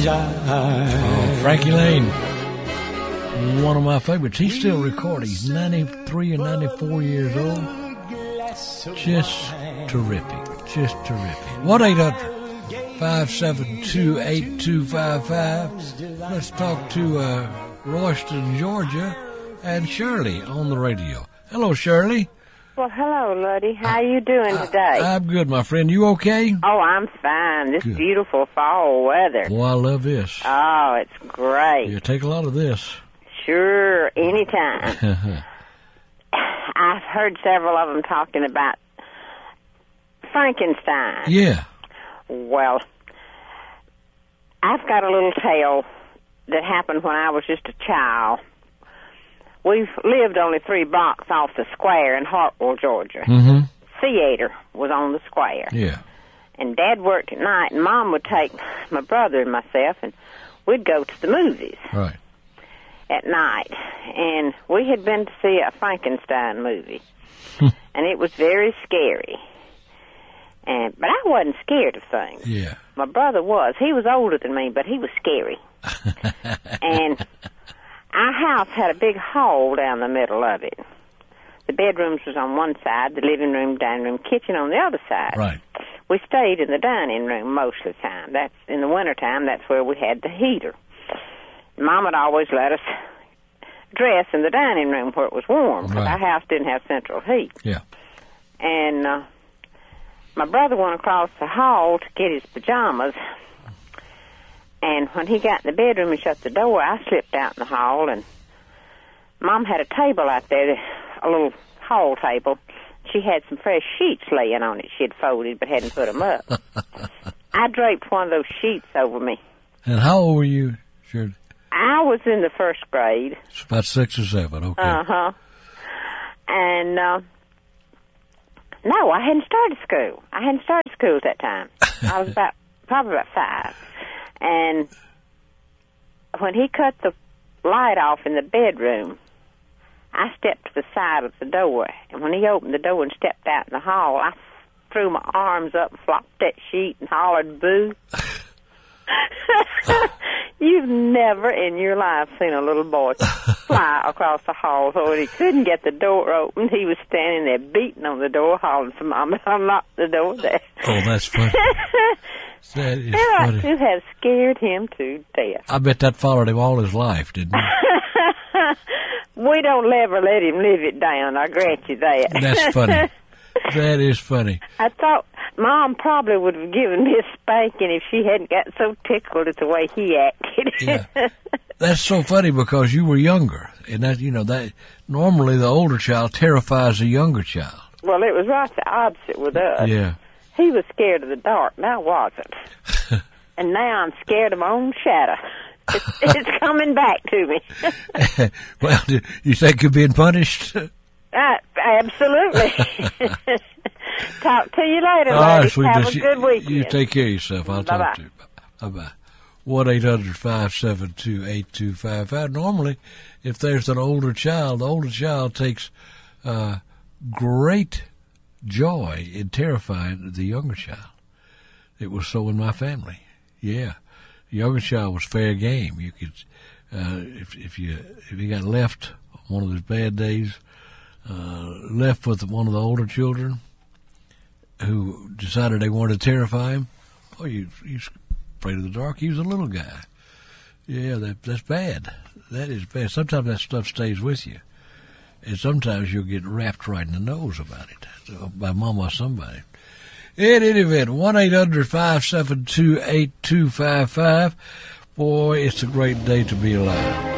Oh, Frankie Lane, one of my favorites. He's still recording. He's 93 and 94 years old. Just terrific. Just terrific. 1-800-572-8255. Let's talk to Royston, Georgia, and Shirley on the radio. Hello, Shirley. Well, hello, Luddy. How you doing today? I'm good, my friend. You okay? Oh, I'm fine. This Good. Beautiful fall weather. Boy, I love this. Oh, it's great. You take a lot of this. Sure, anytime. I've heard several of them talking about Frankenstein. Yeah. Well, I've got a little tale that happened when I was just a child. We've lived only 3 blocks off the square in Hartwell, Georgia. Mm-hmm. Theater was on the square. Yeah. And Dad worked at night, and Mom would take my brother and myself, and we'd go to the movies Right. at night. And we had been to see a Frankenstein movie, and it was very scary. But I wasn't scared of things. Yeah. My brother was. He was older than me, but he was scary. And our house had a big hall down the middle of it. The bedrooms was on one side, the living room, dining room, kitchen on the other side. Right. We stayed in the dining room most of the time. That's in the wintertime, that's where we had the heater. Mom would always let us dress in the dining room where it was warm, because Right. our house didn't have central heat. Yeah. And my brother went across the hall to get his pajamas, and when he got in the bedroom and shut the door, I slipped out in the hall, and Mom had a table out there, a little hall table. She had some fresh sheets laying on it she had folded but hadn't put them up. I draped one of those sheets over me. And how old were you, Shirley? I was in the 1st grade. It's about 6 or 7, okay. Uh-huh. And, no, I hadn't started school. I hadn't started school at that time. I was probably about 5. And when he cut the light off in the bedroom, I stepped to the side of the door. And when he opened the door and stepped out in the hall, I threw my arms up, flopped that sheet, and hollered, boo. You've never in your life seen a little boy fly across the hall. So when he couldn't get the door open, he was standing there beating on the door, hollering for Mom to unlock the door there. Oh, that's funny. That is funny. To have scared him to death. I bet that followed him all his life, didn't it? We don't ever let him live it down, I grant you that. That's funny. That is funny. I thought Mom probably would have given me a spanking if she hadn't got so tickled at the way he acted. Yeah. That's so funny because you were younger. And that, that normally the older child terrifies the younger child. Well, it was right the opposite with us. Yeah. He was scared of the dark, and I wasn't. And now I'm scared of my own shadow. It's coming back to me. Well, do you think you're being punished? Absolutely. Talk to you later, All right, ladies. sweet. Have a good weekend. You take care of yourself. I'll talk to you. Bye-bye. 1-800-572-8255. Normally, if there's an older child, the older child takes great joy in terrifying the younger child. It was so in my family. Yeah. The younger child was fair game. You could, if you got left on one of those bad days, left with one of the older children who decided they wanted to terrify him, oh, he's afraid of the dark. He was a little guy. Yeah, that's bad. That is bad. Sometimes that stuff stays with you. And sometimes you'll get rapped right in the nose about it by mama or somebody. In any event, 1-800-572-8255. Boy, it's a great day to be alive.